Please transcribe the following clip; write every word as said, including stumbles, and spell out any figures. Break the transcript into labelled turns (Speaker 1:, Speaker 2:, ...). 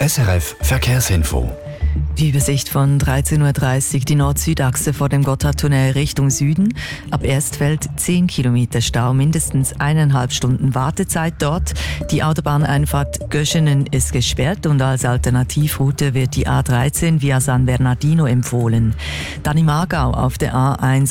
Speaker 1: S R F Verkehrsinfo.
Speaker 2: Die Übersicht von dreizehn Uhr dreißig, die Nord-Süd-Achse vor dem Gotthardtunnel Richtung Süden. Ab Erstfeld zehn Kilometer Stau, mindestens eineinhalb Stunden Wartezeit dort. Die Autobahneinfahrt Göschenen ist gesperrt und als Alternativroute wird die A dreizehn via San Bernardino empfohlen. Dann im Aargau auf der A eins